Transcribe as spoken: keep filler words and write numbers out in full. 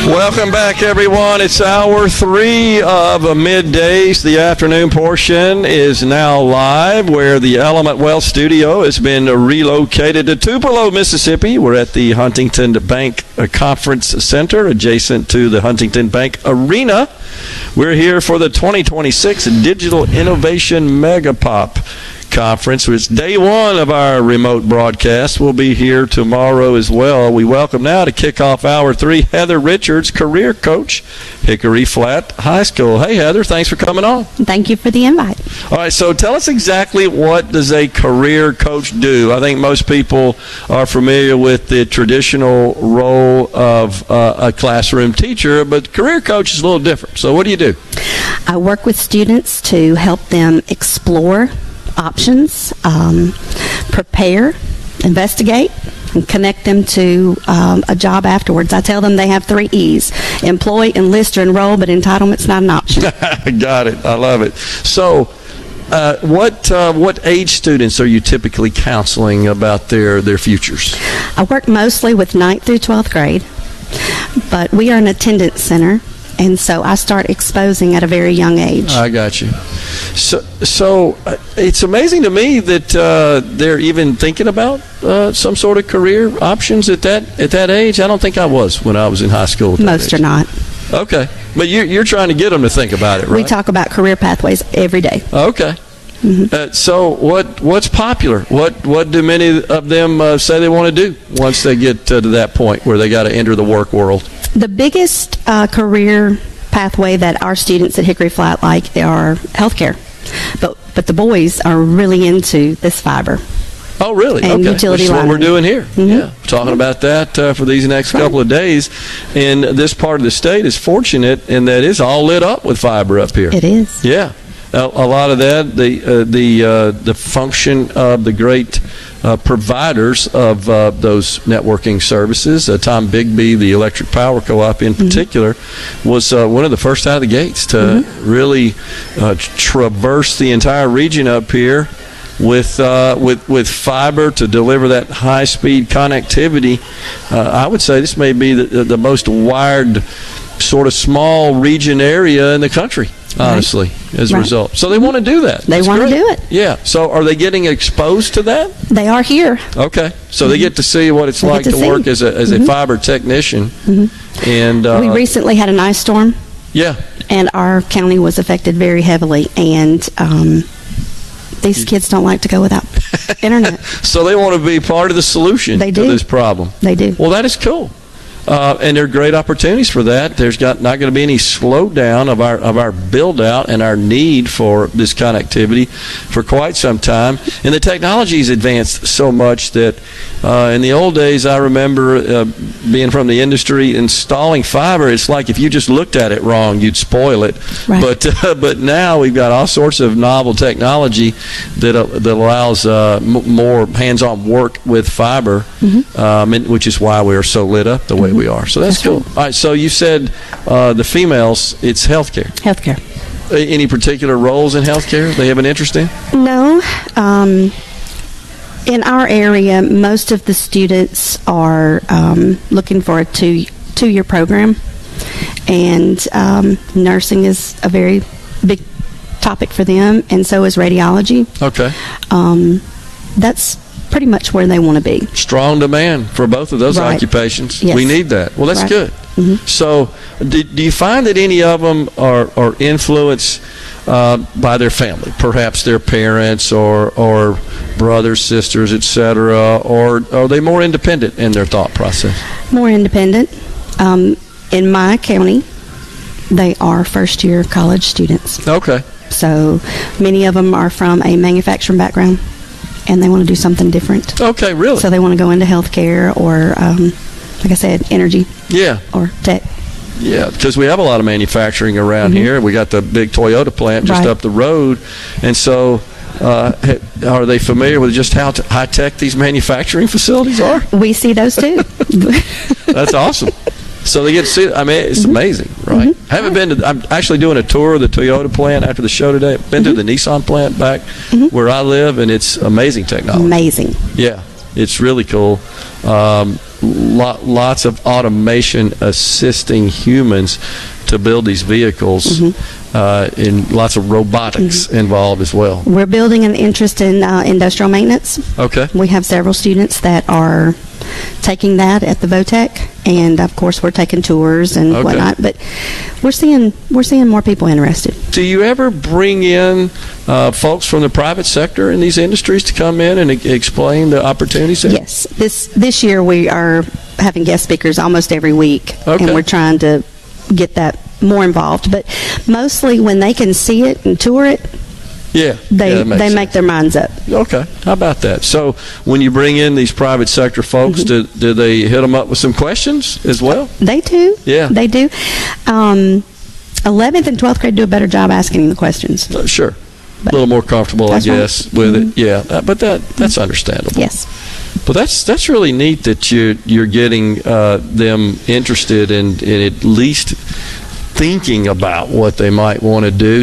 Welcome back, everyone. It's hour three of middays. The afternoon portion is now live, where the Element Wealth Studio has been relocated to Tupelo, Mississippi. We're at the Huntington Bank Conference Center, adjacent to the Huntington Bank Arena. We're here for the twenty twenty-six Digital Innovation Mega Pop Conference. It's day one of our remote broadcast. We'll be here tomorrow as well. We welcome now to kick off hour three Heather Richards, career coach, Hickory Flat High School. Hey, Heather, thanks for coming on. Thank you for the invite. All right, so tell us exactly, what does a career coach do? I think most people are familiar with the traditional role of uh, a classroom teacher, but career coach is a little different. So what do you do? I work with students to help them explore options, um, prepare, investigate, and connect them to um, a job afterwards. I tell them they have three E's: employ, enlist, or enroll, but entitlement's not an option. Got it. I love it. So uh, what uh, what age students are you typically counseling about their, their futures? I work mostly with ninth through twelfth grade, but we are an attendance center, and so I start exposing at a very young age. I got you. So, so uh, it's amazing to me that uh, they're even thinking about uh, some sort of career options at that at that age. I don't think I was when I was in high school. Most are not. Okay, but you, you're trying to get them to think about it, right? We talk about career pathways every day. Okay. Mm-hmm. Uh, so what what's popular? What what do many of them uh, say they want to do once they get uh, to that point where they got to enter the work world? The biggest uh, career pathway that our students at Hickory Flat like are healthcare, but but the boys are really into this fiber. Oh, really? And okay. utility Which is what lining. we're doing here. Mm-hmm. Yeah, talking about that uh, for these next right. couple of days. And this part of the state is fortunate in that it's all lit up with fiber up here. It is. Yeah, a, a lot of that, the uh, the uh, the function of the great uh, providers of uh, those networking services. Uh, Tom Bigby, the Electric Power Co-op in particular, mm-hmm. was uh, one of the first out of the gates to mm-hmm. really uh, traverse the entire region up here with uh, with with fiber to deliver that high speed connectivity. Uh, I would say this may be the, the most wired sort of small region area in the country, honestly, right. as a right. result. So they want to do that. They want to do it. Yeah. So are they getting exposed to that? They are here. Okay. So mm-hmm. they get to see what it's they like to, to work as a as mm-hmm. a fiber technician. Mm-hmm. And uh, we recently had an ice storm. Yeah. And our county was affected very heavily, and um, these kids don't like to go without internet. So they want to be part of the solution they to do. this problem. They do. Well, that is cool. Uh, and there are great opportunities for that. There's got not going to be any slowdown of our of our build out and our need for this connectivity for quite some time. And the technology has advanced so much that uh, in the old days, I remember uh, being from the industry, installing fiber. It's like if you just looked at it wrong, you'd spoil it. Right. But uh, but now we've got all sorts of novel technology that uh, that allows uh, m- more hands-on work with fiber, mm-hmm. um, and, which is why we are so lit up the way we are. So that's, that's cool. Right. All right, so you said uh, the females, it's healthcare. Healthcare. Uh, any particular roles in healthcare they have an interest in? No. Um, in our area, most of the students are um, looking for a two, two-year program, and um, nursing is a very big topic for them, and so is radiology. Okay. Um, that's pretty much where they want to be. Strong demand for both of those right. occupations. Yes. We need that. Well, that's right. good. Mm-hmm. So do, do you find that any of them are, are influenced uh, by their family, perhaps their parents or or brothers, sisters, et cetera, or are they more independent in their thought process? More independent. Um, in my county, they are first-year college students. Okay. So many of them are from a manufacturing background, and they want to do something different. Okay, really? So they want to go into healthcare or, um, like I said, energy. Yeah. Or tech. Yeah, because we have a lot of manufacturing around mm-hmm. here. We got the big Toyota plant just right. up the road. And so uh, are they familiar with just how t- high-tech these manufacturing facilities are? We see those too. That's awesome. So they get to see. I mean, it's mm-hmm. amazing, right? Mm-hmm. I haven't been to. I'm actually doing a tour of the Toyota plant after the show today. I've been mm-hmm. to the Nissan plant back mm-hmm. where I live, and it's amazing technology. Amazing. Yeah, it's really cool. Um, lot, lots of automation assisting humans to build these vehicles, mm-hmm. uh, and lots of robotics mm-hmm. involved as well. We're building an interest in uh, industrial maintenance. Okay. We have several students that are taking that at the Votech, and of course we're taking tours and okay. whatnot. But we're seeing we're seeing more people interested. Do you ever bring in uh, folks from the private sector in these industries to come in and e- explain the opportunities there? Yes. This this year we are having guest speakers almost every week, okay. and we're trying to get that more involved. But mostly when they can see it and tour it, yeah, they yeah, they sense. make their minds up. Okay, how about that? So when you bring in these private sector folks, mm-hmm. do, do they hit them up with some questions as well? They do. Yeah, they do. Um, eleventh and twelfth grade do a better job asking the questions. Uh, sure, but a little more comfortable, I guess, right. with mm-hmm. it. Yeah, uh, but that that's mm-hmm. understandable. Yes. But that's that's really neat that you you're getting uh, them interested in, in at least thinking about what they might want to do.